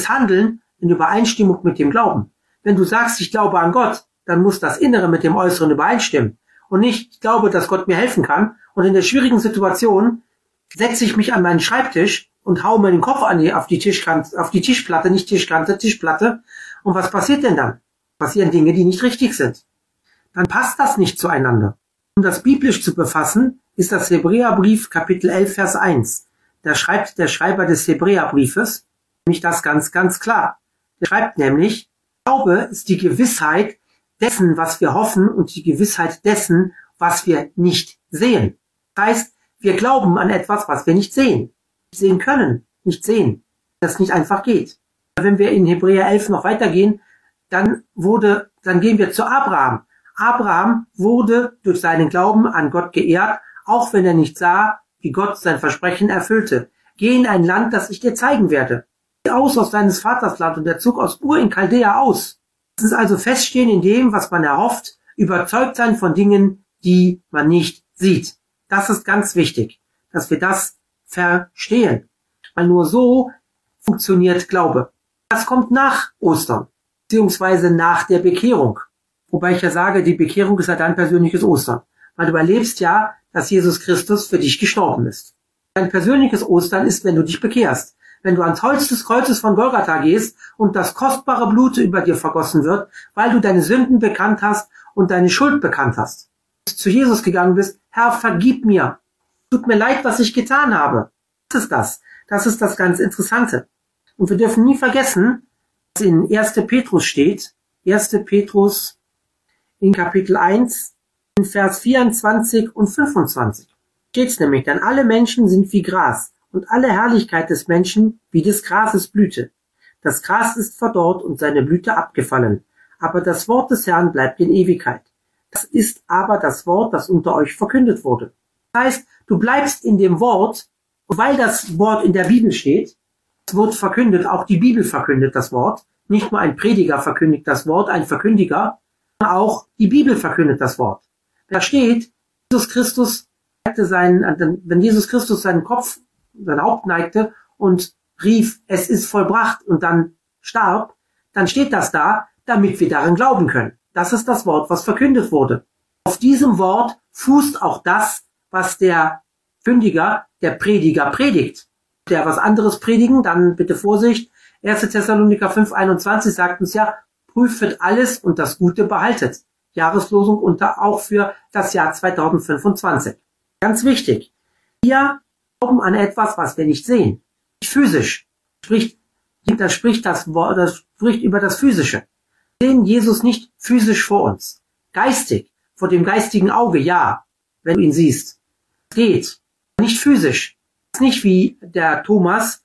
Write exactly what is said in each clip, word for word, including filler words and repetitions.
das Handeln in Übereinstimmung mit dem Glauben. Wenn du sagst, ich glaube an Gott, dann muss das Innere mit dem Äußeren übereinstimmen. Und nicht, ich glaube, dass Gott mir helfen kann. Und in der schwierigen Situation setze ich mich an meinen Schreibtisch und haue mir den Kopf an die, auf die Tischkante, auf die Tischplatte, nicht Tischkante, Tischplatte. Und was passiert denn dann? Passieren Dinge, die nicht richtig sind. Dann passt das nicht zueinander. Um das biblisch zu befassen, ist das Hebräerbrief Kapitel elf, Vers eins. Da schreibt der Schreiber des Hebräerbriefes nämlich das ganz, ganz klar. Er schreibt nämlich, Glaube ist die Gewissheit dessen, was wir hoffen, und die Gewissheit dessen, was wir nicht sehen. Das heißt, wir glauben an etwas, was wir nicht sehen. Nicht sehen können, nicht sehen. Das nicht einfach geht. Wenn wir in Hebräer elf noch weitergehen, dann wurde, dann gehen wir zu Abraham. Abraham wurde durch seinen Glauben an Gott geehrt, auch wenn er nicht sah, wie Gott sein Versprechen erfüllte. Geh in ein Land, das ich dir zeigen werde. Geh aus aus deines Vaters Land, und er zog aus Ur in Chaldea aus. Es ist also feststehen in dem, was man erhofft, überzeugt sein von Dingen, die man nicht sieht. Das ist ganz wichtig, dass wir das verstehen. Weil nur so funktioniert Glaube. Das kommt nach Ostern, beziehungsweise nach der Bekehrung. Wobei ich ja sage, die Bekehrung ist ja dein persönliches Ostern. Weil du erlebst ja, dass Jesus Christus für dich gestorben ist. Dein persönliches Ostern ist, wenn du dich bekehrst. Wenn du ans Holz des Kreuzes von Golgatha gehst und das kostbare Blut über dir vergossen wird, weil du deine Sünden bekannt hast und deine Schuld bekannt hast. Dass du zu Jesus gegangen bist, Herr, vergib mir. Tut mir leid, was ich getan habe. Das ist das. Das ist das ganz Interessante. Und wir dürfen nie vergessen, was in erster Petrus steht. erster Petrus in Kapitel eins, in Vers vierundzwanzig und fünfundzwanzig. Steht's nämlich, denn alle Menschen sind wie Gras, und alle Herrlichkeit des Menschen wie des Grases Blüte. Das Gras ist verdorrt und seine Blüte abgefallen, aber das Wort des Herrn bleibt in Ewigkeit. Das ist aber das Wort, das unter euch verkündet wurde. Das heißt, du bleibst in dem Wort, weil das Wort in der Bibel steht. Es wird verkündet, auch die Bibel verkündet das Wort. Nicht nur ein Prediger verkündigt das Wort, ein Verkündiger, sondern auch die Bibel verkündet das Wort. Da steht, Jesus Christus neigte seinen, wenn Jesus Christus seinen Kopf, sein Haupt neigte und rief, es ist vollbracht, und dann starb, dann steht das da, damit wir daran glauben können. Das ist das Wort, was verkündet wurde. Auf diesem Wort fußt auch das, was der Kündiger, der Prediger predigt. Der was anderes predigen, dann bitte Vorsicht. erster Thessaloniker fünf, einundzwanzig sagt uns ja, prüfet alles und das Gute behaltet. Jahreslosung unter auch für das Jahr zweitausendfünfundzwanzig. Ganz wichtig. Wir glauben an etwas, was wir nicht sehen. Nicht physisch. Spricht, das spricht das Wort, das spricht über das Physische. Wir sehen Jesus nicht physisch vor uns. Geistig. Vor dem geistigen Auge, ja. Wenn du ihn siehst. Es geht. Nicht physisch. Es ist nicht wie der Thomas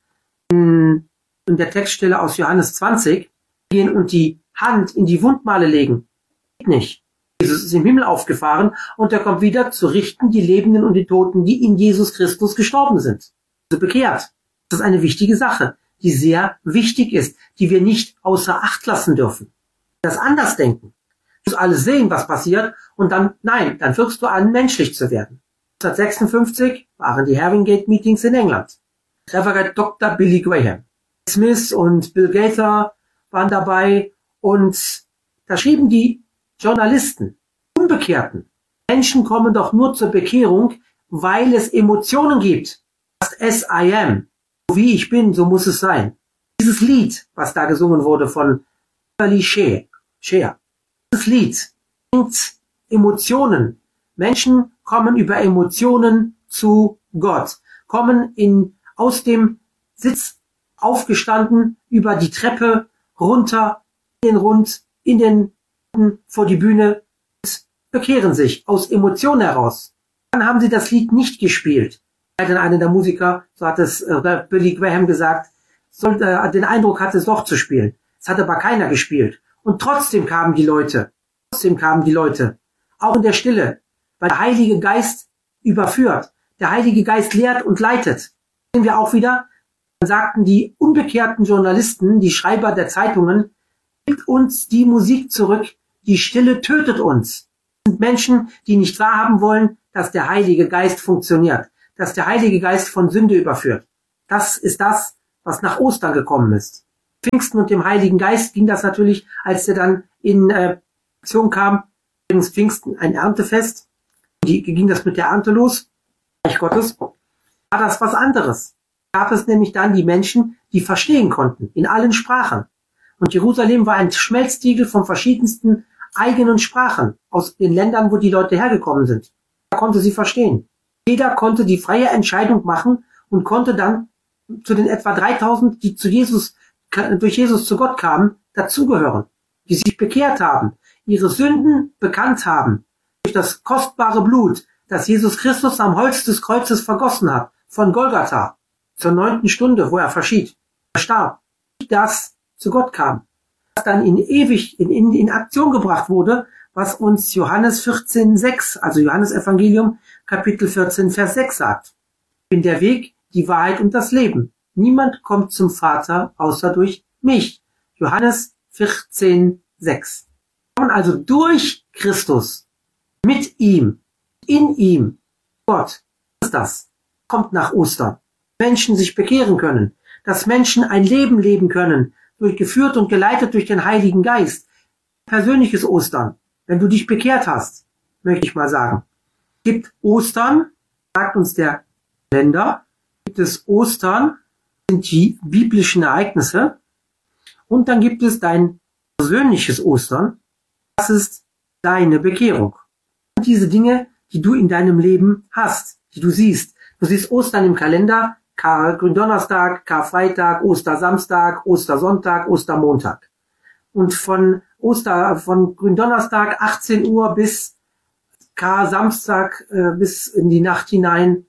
in, in der Textstelle aus Johannes zwanzig gehen und die Hand in die Wundmale legen. Geht nicht. Jesus ist im Himmel aufgefahren und er kommt wieder zu richten die Lebenden und die Toten, die in Jesus Christus gestorben sind. Also bekehrt. Das ist eine wichtige Sache, die sehr wichtig ist, die wir nicht außer Acht lassen dürfen. Das anders denken. Du musst alles sehen, was passiert, und dann, nein, dann wirkst du an, menschlich zu werden. neunzehnhundertsechsundfünfzig waren die Haringey-Meetings in England. Reverend Doktor Billy Graham, Smith und Bill Gaither waren dabei, und da schrieben die Journalisten, Unbekehrten, Menschen kommen doch nur zur Bekehrung, weil es Emotionen gibt. As I am, so wie ich bin, so muss es sein. Dieses Lied, was da gesungen wurde von Beverly Shea, Shea, dieses Lied bringt Emotionen. Menschen kommen über Emotionen zu Gott, kommen in, aus dem Sitz aufgestanden, über die Treppe runter, in den Rund, in den vor die Bühne, bekehren sich aus Emotionen heraus. Dann haben sie das Lied nicht gespielt. Dann einer der Musiker, so hat es äh, Billy Graham gesagt, soll, äh, den Eindruck hatte, es doch zu spielen. Es hat aber keiner gespielt. Und trotzdem kamen die Leute. Trotzdem kamen die Leute. Auch in der Stille. Weil der Heilige Geist überführt. Der Heilige Geist lehrt und leitet. Sehen wir auch wieder, dann sagten die unbekehrten Journalisten, die Schreiber der Zeitungen, gibt uns die Musik zurück, die Stille tötet uns. Das sind Menschen, die nicht wahrhaben wollen, dass der Heilige Geist funktioniert, dass der Heilige Geist von Sünde überführt. Das ist das, was nach Ostern gekommen ist. Pfingsten und dem Heiligen Geist ging das natürlich, als er dann in äh, Aktion kam, übrigens Pfingsten ein Erntefest, die, ging das mit der Ernte los, Reich Gottes, war das was anderes. Gab es nämlich dann die Menschen, die verstehen konnten, in allen Sprachen. Und Jerusalem war ein Schmelztiegel von verschiedensten eigenen Sprachen aus den Ländern, wo die Leute hergekommen sind. Da konnte sie verstehen. Jeder konnte die freie Entscheidung machen und konnte dann zu den etwa dreitausend, die zu Jesus, durch Jesus zu Gott kamen, dazugehören, die sich bekehrt haben, ihre Sünden bekannt haben, durch das kostbare Blut, das Jesus Christus am Holz des Kreuzes vergossen hat, von Golgatha, zur neunten Stunde, wo er verschied, er starb, das zu Gott kam, das dann in ewig, in, in, in Aktion gebracht wurde, was uns Johannes vierzehn sechs, also Johannes Evangelium, Kapitel vierzehn, Vers sechs sagt. Ich bin der Weg, die Wahrheit und das Leben. Niemand kommt zum Vater, außer durch mich. Johannes vierzehn sechs. Wir kommen also durch Christus, mit ihm, in ihm, Gott. Was ist das? Kommt nach Ostern. Menschen sich bekehren können, dass Menschen ein Leben leben können, durchgeführt und geleitet durch den Heiligen Geist. Persönliches Ostern. Wenn du dich bekehrt hast, möchte ich mal sagen. Gibt Ostern, sagt uns der Kalender, gibt es Ostern, sind die biblischen Ereignisse, und dann gibt es dein persönliches Ostern, das ist deine Bekehrung. Und diese Dinge, die du in deinem Leben hast, die du siehst. Du siehst Ostern im Kalender, Gründonnerstag, Karfreitag, Ostersamstag, Ostersonntag, Ostermontag. Und von Oster, von Gründonnerstag achtzehn Uhr bis Kar-Samstag äh, bis in die Nacht hinein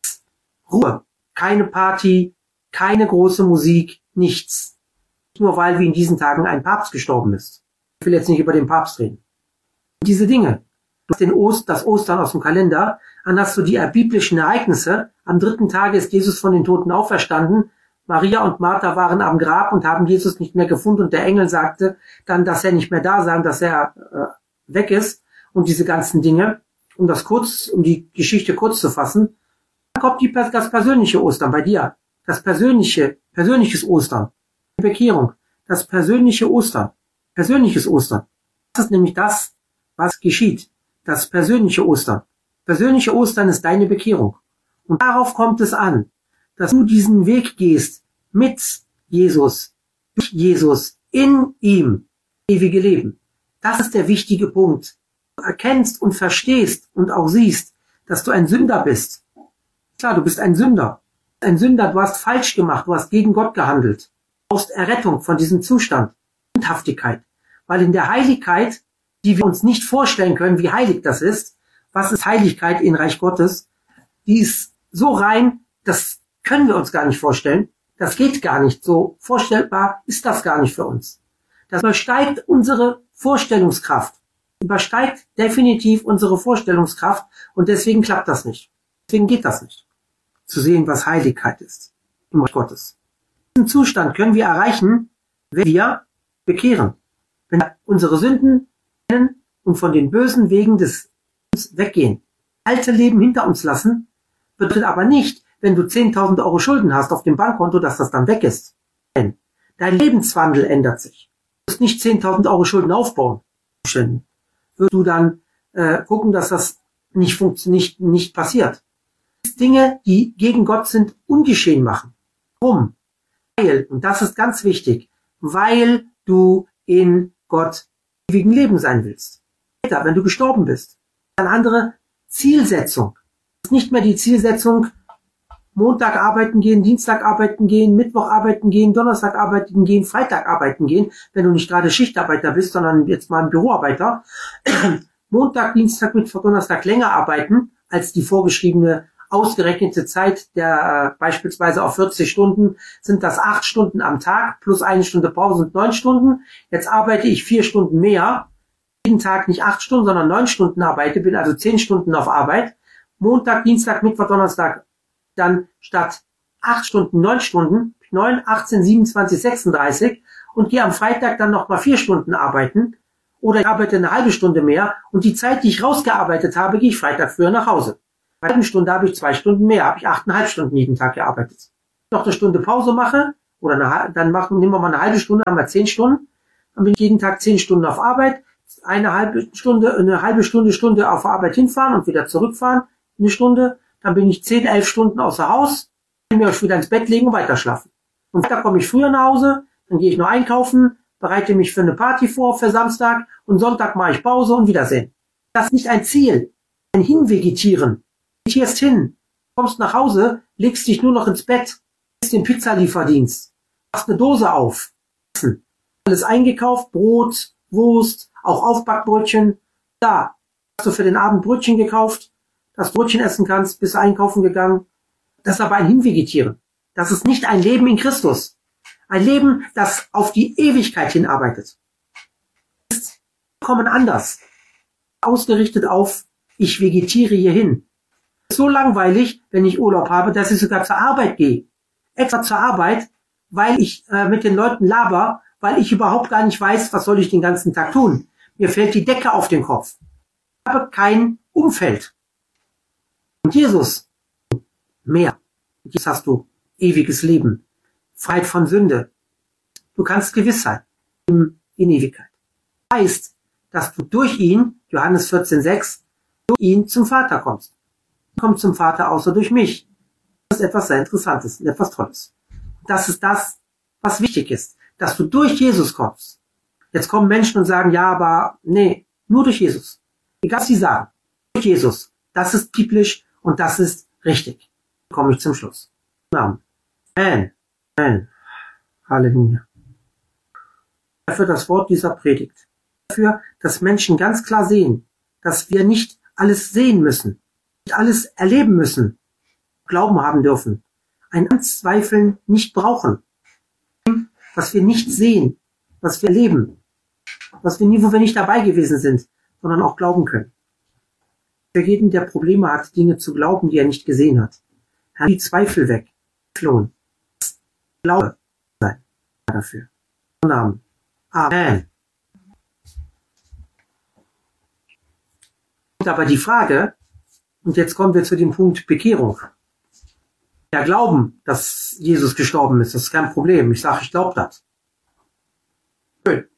Ruhe. Keine Party, keine große Musik, nichts. Nur weil wie in diesen Tagen ein Papst gestorben ist. Ich will jetzt nicht über den Papst reden. Diese Dinge. Du hast den Ost, das Ostern aus dem Kalender, dann hast du die biblischen Ereignisse. Am dritten Tage ist Jesus von den Toten auferstanden. Maria und Martha waren am Grab und haben Jesus nicht mehr gefunden, und der Engel sagte dann, dass er nicht mehr da sei, dass er äh, weg ist, und diese ganzen Dinge. Um das kurz, um die Geschichte kurz zu fassen, dann kommt die, das persönliche Ostern bei dir. Das persönliche, persönliches Ostern. Die Bekehrung. Das persönliche Ostern. Persönliches Ostern. Das ist nämlich das, was geschieht. Das persönliche Ostern. Persönliche Ostern ist deine Bekehrung. Und darauf kommt es an, dass du diesen Weg gehst mit Jesus, durch Jesus, in ihm, ewige Leben. Das ist der wichtige Punkt. Du erkennst und verstehst und auch siehst, dass du ein Sünder bist. Klar, du bist ein Sünder. Ein Sünder, du hast falsch gemacht, du hast gegen Gott gehandelt. Du brauchst Errettung von diesem Zustand, Sündhaftigkeit. Weil in der Heiligkeit, die wir uns nicht vorstellen können, wie heilig das ist, was ist Heiligkeit in Reich Gottes, die ist so rein, das können wir uns gar nicht vorstellen. Das geht gar nicht. So vorstellbar ist das gar nicht für uns. Das übersteigt unsere Vorstellungskraft. Übersteigt definitiv unsere Vorstellungskraft, und deswegen klappt das nicht. Deswegen geht das nicht. Zu sehen, was Heiligkeit ist im Reich Gottes. Diesen Zustand können wir erreichen, wenn wir bekehren. Wenn wir unsere Sünden kennen und von den bösen Wegen des Lebens weggehen. Alte Leben hinter uns lassen, bedeutet aber nicht, wenn du zehntausend Euro Schulden hast auf dem Bankkonto, dass das dann weg ist. Denn dein Lebenswandel ändert sich. Du musst nicht zehntausend Euro Schulden aufbauen. Wirst du dann äh, gucken, dass das nicht funktioniert, nicht, nicht passiert. Dinge, die gegen Gott sind, ungeschehen machen. Warum? Weil, und das ist ganz wichtig, weil du in Gott ewigen Leben sein willst. Später, wenn du gestorben bist, eine andere Zielsetzung. Es ist nicht mehr die Zielsetzung, Montag arbeiten gehen, Dienstag arbeiten gehen, Mittwoch arbeiten gehen, Donnerstag arbeiten gehen, Freitag arbeiten gehen, wenn du nicht gerade Schichtarbeiter bist, sondern jetzt mal ein Büroarbeiter. Montag, Dienstag, Mittwoch, Donnerstag länger arbeiten als die vorgeschriebene ausgerechnete Zeit, der äh, beispielsweise auf vierzig Stunden sind das acht Stunden am Tag plus eine Stunde Pause sind neun Stunden. Jetzt arbeite ich vier Stunden mehr, jeden Tag nicht acht Stunden, sondern neun Stunden arbeite, bin also zehn Stunden auf Arbeit. Montag, Dienstag, Mittwoch, Donnerstag dann statt acht Stunden neun Stunden, neun, achtzehn, siebenundzwanzig, sechsunddreißig, und gehe am Freitag dann nochmal vier Stunden arbeiten, oder ich arbeite eine halbe Stunde mehr, und die Zeit, die ich rausgearbeitet habe, gehe ich Freitag früher nach Hause. Bei einer halben Stunde habe ich zwei Stunden mehr, habe ich achteinhalb Stunden jeden Tag gearbeitet. Noch eine Stunde Pause mache, oder eine, dann machen, nehmen wir mal eine halbe Stunde, haben wir zehn Stunden, dann bin ich jeden Tag zehn Stunden auf Arbeit, eine halbe Stunde, eine halbe Stunde, Stunde auf Arbeit hinfahren und wieder zurückfahren, eine Stunde, dann bin ich zehn, elf Stunden außer Haus, kann mir wieder ins Bett legen und weiter schlafen. Und da komme ich früher nach Hause, dann gehe ich noch einkaufen, bereite mich für eine Party vor, für Samstag und Sonntag mache ich Pause und Wiedersehen. Das ist nicht ein Ziel, ein Hinvegetieren. Vegetierst hin, kommst nach Hause, legst dich nur noch ins Bett, gehst den Pizzalieferdienst, machst eine Dose auf, essen. Alles eingekauft, Brot, Wurst, auch Aufbackbrötchen. Da hast du für den Abend Brötchen gekauft, dass du Brötchen essen kannst, bist einkaufen gegangen. Das ist aber ein Hinvegetieren. Das ist nicht ein Leben in Christus. Ein Leben, das auf die Ewigkeit hinarbeitet. Das ist vollkommen anders. Ausgerichtet auf, ich vegetiere hierhin. Es ist so langweilig, wenn ich Urlaub habe, dass ich sogar zur Arbeit gehe. Extra zur Arbeit, weil ich äh, mit den Leuten laber, weil ich überhaupt gar nicht weiß, was soll ich den ganzen Tag tun. Mir fällt die Decke auf den Kopf. Ich habe kein Umfeld. Und Jesus, mehr. Und jetzt hast du ewiges Leben. Freiheit von Sünde. Du kannst gewiss sein. In Ewigkeit. Das heißt, dass du durch ihn, Johannes vierzehn sechs, durch ihn zum Vater kommst. Du kommst zum Vater außer durch mich. Das ist etwas sehr Interessantes und etwas Tolles. Das ist das, was wichtig ist. Dass du durch Jesus kommst. Jetzt kommen Menschen und sagen, ja, aber nee, nur durch Jesus. Egal was sie sagen. Durch Jesus. Das ist biblisch und das ist richtig. Dann komme ich zum Schluss. Amen. Amen. Amen. Halleluja. Dafür das Wort dieser Predigt. Dafür, dass Menschen ganz klar sehen, dass wir nicht alles sehen müssen, nicht alles erleben müssen, Glauben haben dürfen, ein Anzweifeln nicht brauchen, was wir nicht sehen, was wir erleben, was wir nie, wo wir nicht dabei gewesen sind, sondern auch glauben können. Für jeden, der Probleme hat, Dinge zu glauben, die er nicht gesehen hat, hat die Zweifel weg, flohen. Glaube sei dafür. Amen. Amen. Und aber die Frage, und jetzt kommen wir zu dem Punkt Bekehrung. Ja, glauben, dass Jesus gestorben ist, das ist kein Problem. Ich sage, ich glaube das. Schön.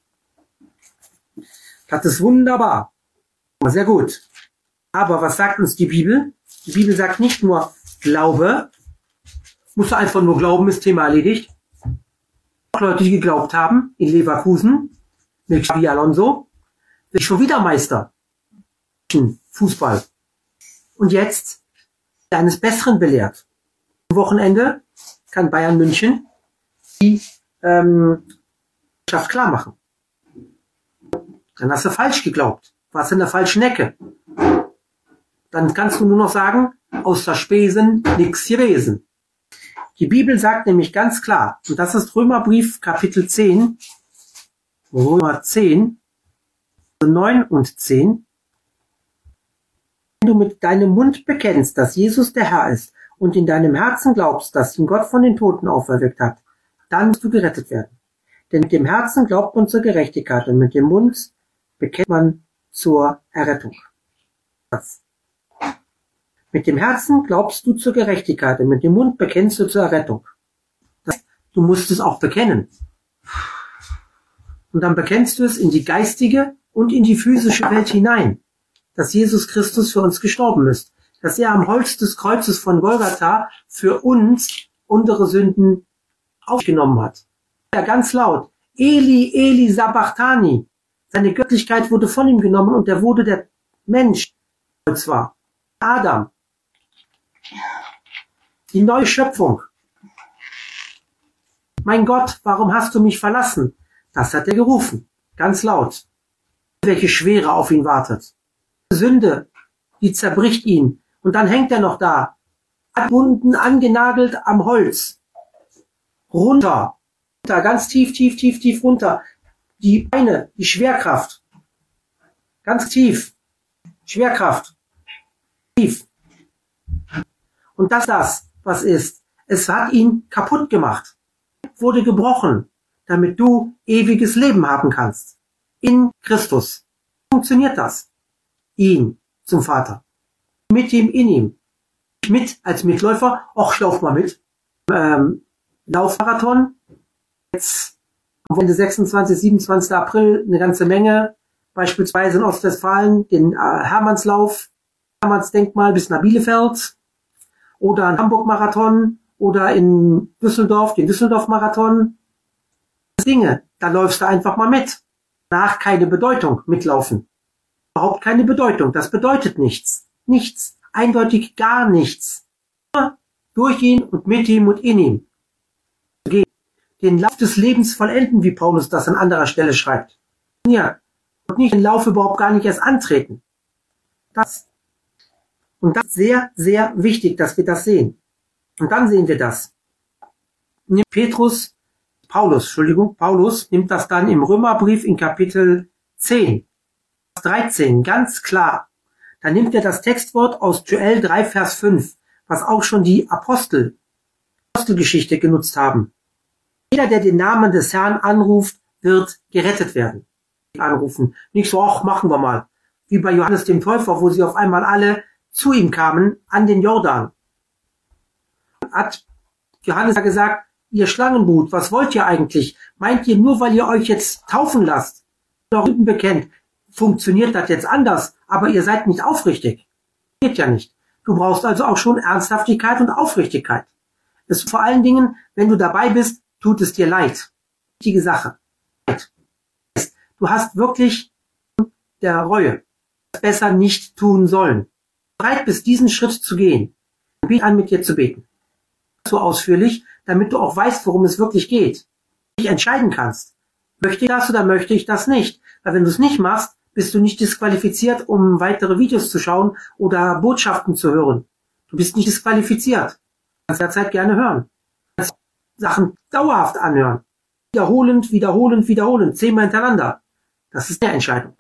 Das ist wunderbar. Sehr gut. Aber was sagt uns die Bibel? Die Bibel sagt nicht nur Glaube, musst du einfach nur glauben, ist Thema erledigt. Auch Leute, die geglaubt haben, in Leverkusen, mit Xabi Alonso, bin ich schon wieder Meister. Fußball. Und jetzt eines Besseren belehrt. Am Wochenende kann Bayern München die ähm, Mannschaft klar machen. Dann hast du falsch geglaubt. Warst in der falschen Ecke. Dann kannst du nur noch sagen, aus der Spesen nix gewesen. Die Bibel sagt nämlich ganz klar, und das ist Römerbrief Kapitel zehn, Römer zehn, neun und zehn, wenn du mit deinem Mund bekennst, dass Jesus der Herr ist und in deinem Herzen glaubst, dass ihn Gott von den Toten auferweckt hat, dann wirst du gerettet werden. Denn mit dem Herzen glaubt man zur Gerechtigkeit und mit dem Mund bekennt man zur Errettung. Das. Mit dem Herzen glaubst du zur Gerechtigkeit und mit dem Mund bekennst du zur Errettung. Das, du musst es auch bekennen. Und dann bekennst du es in die geistige und in die physische Welt hinein, dass Jesus Christus für uns gestorben ist, dass er am Holz des Kreuzes von Golgatha für uns unsere Sünden aufgenommen hat. Ja, ganz laut, Eli, Eli, Sabachthani. Seine Göttlichkeit wurde von ihm genommen und er wurde der Mensch, und zwar Adam. Die neue Schöpfung. Mein Gott, warum hast du mich verlassen? Das hat er gerufen, ganz laut. Welche Schwere auf ihn wartet. Sünde, die zerbricht ihn. Und dann hängt er noch da, abgebunden, angenagelt am Holz. Runter, runter, ganz tief, tief, tief, tief runter. Die Beine, die Schwerkraft. Ganz tief. Schwerkraft. Tief. Und das, das, was ist, es hat ihn kaputt gemacht. Wurde gebrochen, damit du ewiges Leben haben kannst. In Christus. Funktioniert das? Ihn zum Vater. Mit ihm, in ihm. Mit als Mitläufer. Och, ich lauf mal mit. Ähm, Laufmarathon. Jetzt am Ende sechsundzwanzigsten, siebenundzwanzigsten April eine ganze Menge. Beispielsweise in Ostwestfalen den äh, Hermannslauf, Hermannsdenkmal bis nach Bielefeld. Oder ein Hamburg-Marathon. Oder in Düsseldorf den Düsseldorf-Marathon. Dinge, da läufst du einfach mal mit. Danach keine Bedeutung mitlaufen. Überhaupt keine Bedeutung. Das bedeutet nichts. Nichts. Eindeutig gar nichts. Durch ihn und mit ihm und in ihm. Den Lauf des Lebens vollenden, wie Paulus das an anderer Stelle schreibt. Ja. Und nicht den Lauf überhaupt gar nicht erst antreten. Das. Und das ist sehr, sehr wichtig, dass wir das sehen. Und dann sehen wir das. Petrus, Paulus, Entschuldigung, Paulus nimmt das dann im Römerbrief in Kapitel zehn, dreizehn, ganz klar. Da nimmt er das Textwort aus Joel drei, Vers fünf, was auch schon die Apostel, Apostelgeschichte genutzt haben. Jeder, der den Namen des Herrn anruft, wird gerettet werden. Anrufen. Nicht so, ach, machen wir mal. Wie bei Johannes dem Täufer, wo sie auf einmal alle zu ihm kamen, an den Jordan. Hat Johannes gesagt, ihr Schlangenbrut, was wollt ihr eigentlich? Meint ihr, nur weil ihr euch jetzt taufen lasst, oder Sünden bekennt, funktioniert das jetzt anders, aber ihr seid nicht aufrichtig? Geht ja nicht. Du brauchst also auch schon Ernsthaftigkeit und Aufrichtigkeit. Es vor allen Dingen, wenn du dabei bist, tut es dir leid. Wichtige Sache. Du hast wirklich der Reue besser nicht tun sollen. Bereit bist, diesen Schritt zu gehen. Biete an, mit dir zu beten. So ausführlich, damit du auch weißt, worum es wirklich geht. Dich entscheiden kannst. Möchte ich das oder möchte ich das nicht? Weil wenn du es nicht machst, bist du nicht disqualifiziert, um weitere Videos zu schauen oder Botschaften zu hören. Du bist nicht disqualifiziert. Du kannst derzeit gerne hören. Du kannst Sachen dauerhaft anhören. Wiederholend, wiederholend, wiederholend. Zehnmal hintereinander. Das ist der Entscheidung.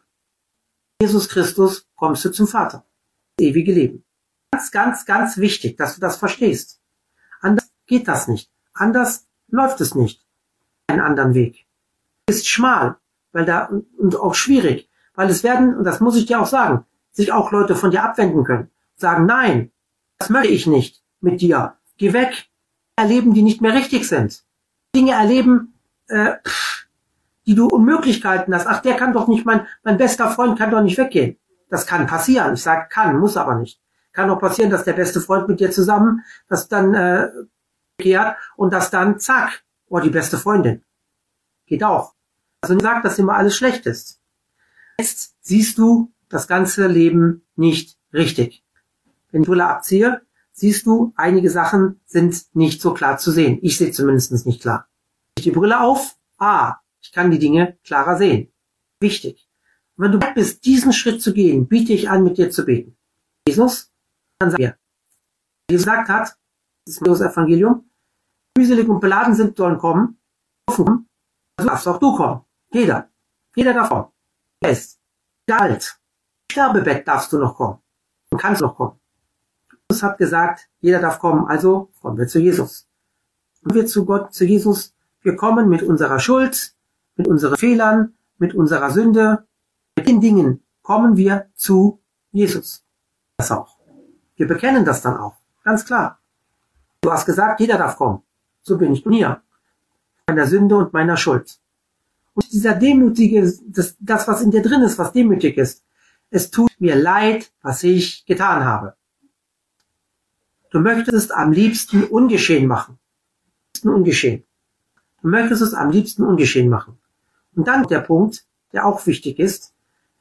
Jesus Christus kommst du zum Vater. Das ewige Leben. Ganz, ganz, ganz wichtig, dass du das verstehst. Anders geht das nicht. Anders läuft es nicht. Einen anderen Weg. Ist schmal, weil da, und auch schwierig, weil es werden, und das muss ich dir auch sagen, sich auch Leute von dir abwenden können. Sagen, nein, das möchte ich nicht mit dir. Geh weg. Erleben, die nicht mehr richtig sind. Dinge erleben, äh, die du unmöglich gehalten hast. Ach, der kann doch nicht, mein, mein bester Freund kann doch nicht weggehen. Das kann passieren. Ich sage kann, muss aber nicht. Kann auch passieren, dass der beste Freund mit dir zusammen, das dann äh, kehrt und das dann, zack, oh, die beste Freundin. Geht auch. Also nicht sagt, dass immer alles schlecht ist. Jetzt siehst du das ganze Leben nicht richtig. Wenn ich die Brille abziehe, siehst du, einige Sachen sind nicht so klar zu sehen. Ich sehe zumindest nicht klar. Ich die Brille auf, ah, ich kann die Dinge klarer sehen. Wichtig. Und wenn du bereit bist, diesen Schritt zu gehen, biete ich an, mit dir zu beten. Jesus, dann sag mir, wie Jesus gesagt hat, das ist das Evangelium, mühselig und beladen sind, sollen kommen, also darfst auch du kommen. Jeder. Jeder darf kommen. Er ist alt. Sterbebett darfst du noch kommen. Du kannst noch kommen. Jesus hat gesagt, jeder darf kommen, also kommen wir zu Jesus. Und wir zu Gott, zu Jesus, wir kommen mit unserer Schuld, mit unseren Fehlern, mit unserer Sünde, mit den Dingen kommen wir zu Jesus. Das auch. Wir bekennen das dann auch. Ganz klar. Du hast gesagt, jeder darf kommen. So bin ich hier. Meiner Sünde und meiner Schuld. Und dieser demütige, das, das, was in dir drin ist, was demütig ist, es tut mir leid, was ich getan habe. Du möchtest es am liebsten ungeschehen machen. Am liebsten ungeschehen. Du möchtest es am liebsten ungeschehen machen. Und dann der Punkt, der auch wichtig ist,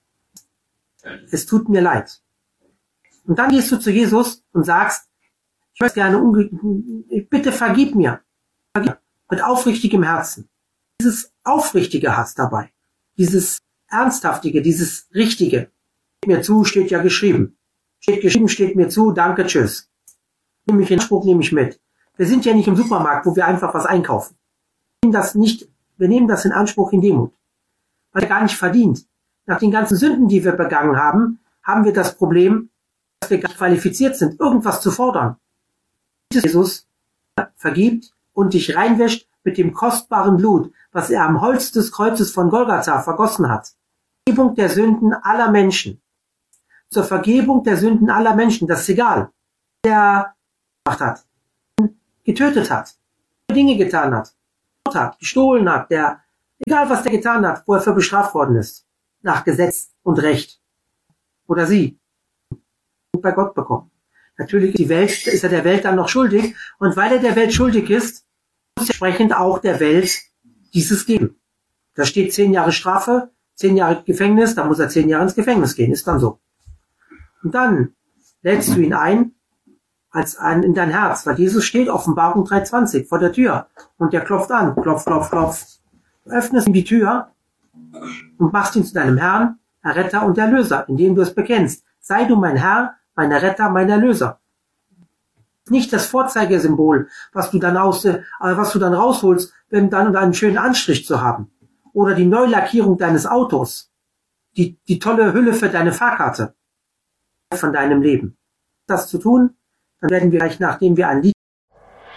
es tut mir leid. Und dann gehst du zu Jesus und sagst, ich möchte gerne, unge bitte vergib mir. Vergib mir. Mit aufrichtigem Herzen. Dieses Aufrichtige hast dabei. Dieses Ernsthaftige, dieses Richtige. Steht mir zu, steht ja geschrieben. Steht geschrieben, steht mir zu, danke, tschüss. Nehme ich in Anspruch, nehme ich mit. Wir sind ja nicht im Supermarkt, wo wir einfach was einkaufen. Wir nehmen das nicht, wir nehmen das in Anspruch in Demut. Weil er gar nicht verdient. Nach den ganzen Sünden, die wir begangen haben, haben wir das Problem, dass wir gar nicht qualifiziert sind, irgendwas zu fordern. Jesus vergibt und dich reinwäscht mit dem kostbaren Blut, was er am Holz des Kreuzes von Golgatha vergossen hat. Vergebung der Sünden aller Menschen. Zur Vergebung der Sünden aller Menschen, das ist egal. Der gemacht hat, getötet hat. Dinge getan hat, hat, gestohlen hat, der, egal was der getan hat, wo er für bestraft worden ist, nach Gesetz und Recht, oder sie, bei Gott bekommen. Natürlich ist die Welt, ist er der Welt dann noch schuldig, und weil er der Welt schuldig ist, muss er entsprechend auch der Welt dieses geben. Da steht zehn Jahre Strafe, zehn Jahre Gefängnis, da muss er zehn Jahre ins Gefängnis gehen, ist dann so. Und dann lädst du ihn ein, als ein in dein Herz, weil Jesus steht, Offenbarung drei zwanzig, vor der Tür, und der klopft an, klopft, klopft, klopft. Du öffnest ihm die Tür und machst ihn zu deinem Herrn, Erretter und Erlöser, indem du es bekennst. Sei du mein Herr, mein Erretter, mein Erlöser. Nicht das Vorzeigesymbol, was du dann aus, äh, was du dann rausholst, wenn dann einen schönen Anstrich zu haben. Oder die Neulackierung deines Autos. Die, die tolle Hülle für deine Fahrkarte von deinem Leben. Das zu tun, dann werden wir gleich, nachdem wir ein Lied